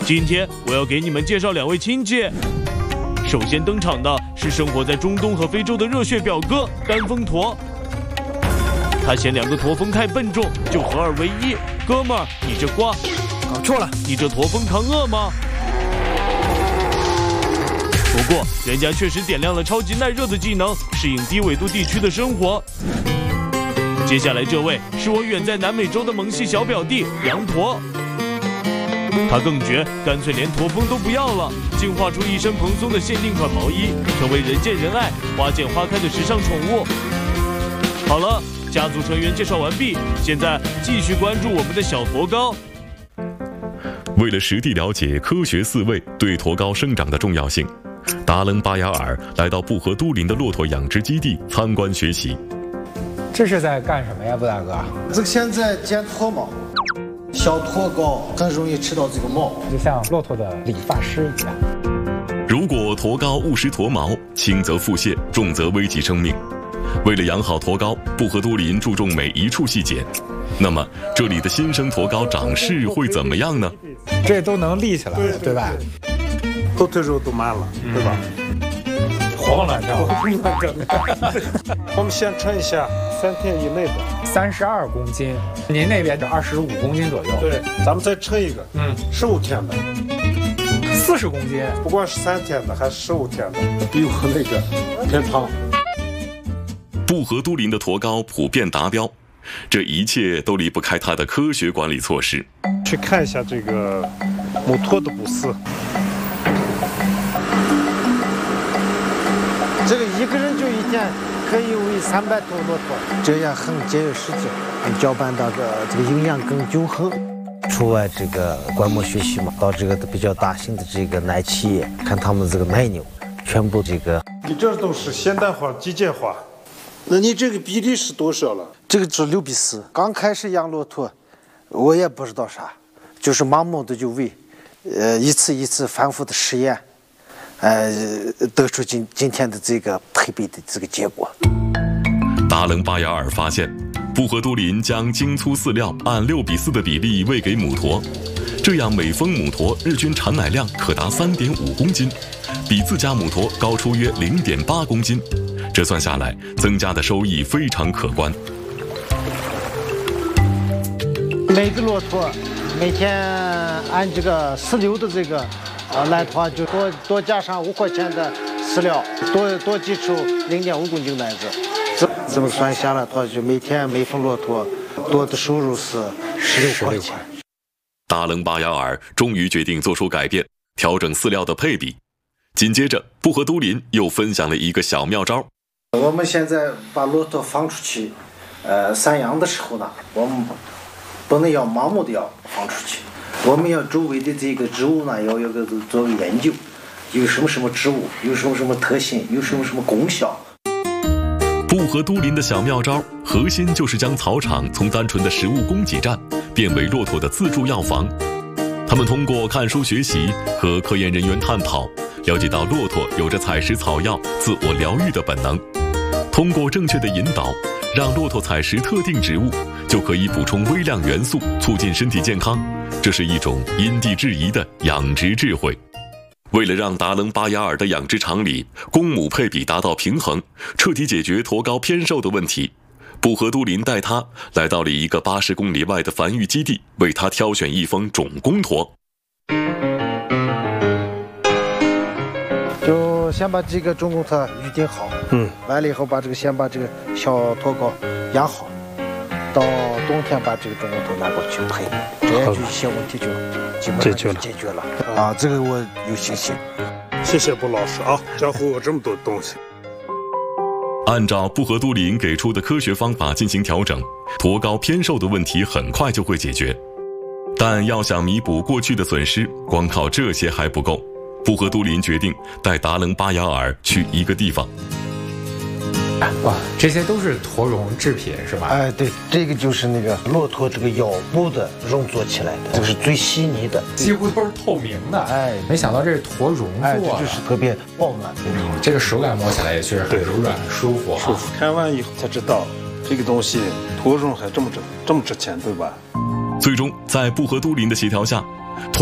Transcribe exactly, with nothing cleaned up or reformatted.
今天我要给你们介绍两位亲戚。首先登场的是生活在中东和非洲的热血表哥丹峰驼。他嫌两个驼峰太笨重，就合二为一。哥们儿，你这瓜， 搞错了， 你这驼峰扛饿吗？不过人家确实点亮了超级耐热的技能，适应低纬度地区的生活。接下来这位是我远在南美洲的萌系小表弟羊驼。他更绝，干脆连驼峰都不要了，进化出一身蓬松的限定款毛衣，成为人见人爱、花见花开的时尚宠物。好了，家族成员介绍完毕，现在继续关注我们的小驼羔。 为了实地了解科学饲喂对驼羔生长的重要性，达棱巴雅尔来到布和都林的骆驼养殖基地参观学习。 这是在干什么呀，布大哥？ 这个现在剪驼毛。小驼羔很容易吃到这个毛， 就像骆驼的理发师一样。 如果驼羔误食驼毛，轻则腹泻，重则危及生命。为了养好驼羔，布和都林注重每一处细节。那么，这里的新生驼羔长势会怎么样呢？ 这都能立起来了，对吧？ 后腿肉都满了，嗯、对吧？ 活蹦乱跳。 我们先称一下三天以内的。 三十二公斤，您那边是二十五公斤左右。 对，咱们再称一个，嗯，十五天的， 四十公斤。 不管是三天的还是十五天的，比我那个偏胖。 布和都林的驼羔普遍达标，这一切都离不开它的科学管理措施。 去看一下这个母驼的补饲。 这个一个人就一天可以喂三百头骆驼，这样很节约时间，搅拌到个这个营养更均衡。除外这个观摩学习嘛，到这个比较大型的这个奶企业，看他们这个奶牛，全部这个。 你这都是现代化、机械化，那你这个比例是多少了？ 这个是六比四。刚开始养骆驼，我也不知道啥，就是盲目的就喂，呃，一次一次反复的实验。呃，得出今今天的这个配比的这个结果。 达棱巴雅尔发现，布和都林将精粗饲料按六比四的比例喂给母驼，这样每峰母驼日均产奶量可达三点五公斤，比自家母驼高出约零点八公斤。这算下来，增加的收益非常可观。 每个骆驼每天按这个饲料的这个。啊，奶团就多多加上五块钱的饲料，多多挤出零点五公斤奶子，这这么算下来，它就每天每峰骆驼多的收入是十六块钱。 达棱巴雅尔终于决定做出改变，调整饲料的配比。紧接着，布和都林又分享了一个小妙招。 我们现在把骆驼放出去，呃，散养的时候呢，我们不能要盲目的要放出去。我们要周围的这个植物呢，要有个做个研究，有什么什么植物，有什么什么特性，有什么什么功效。 布和都林的小妙招，核心就是将草场从单纯的食物供给站变为骆驼的自助药房。他们通过看书学习和科研人员探讨，了解到骆驼有着采食草药、自我疗愈的本能。通过正确的引导，让骆驼采食特定植物，就可以补充微量元素，促进身体健康。这是一种因地制宜的养殖智慧。为了让达棱巴雅尔的养殖场里公母配比达到平衡，彻底解决驼羔偏瘦的问题，布和都林带他来到了一个八十公里外的繁育基地，为他挑选一峰种公驼。 就先把这个种公驼预定好，嗯，完了以后把这个先把这个小驼羔养好，到冬天把这个种公驼拿过去配，这样就一些问题就基本上就解决了。啊，这个我有信心。 谢谢布老师啊，教会我这么多东西。 按照布和都林给出的科学方法进行调整，驼羔偏瘦的问题很快就会解决。但要想弥补过去的损失，光靠这些还不够。布和都林决定带达棱巴雅尔去一个地方。 哇，这些都是驼绒制品是吧？ 哎，对，这个就是那个骆驼这个腰部的绒做起来的，这个是最细腻的， 几乎都是透明的。哎，没想到这是驼绒做的， 哎，这就是特别保暖。 嗯，这个手感摸起来也确实很柔软、很舒服、啊。 舒服。看完以后才知道，这个东西驼绒还这么值，这么值钱，对吧？ 最终，在布和都林的协调下，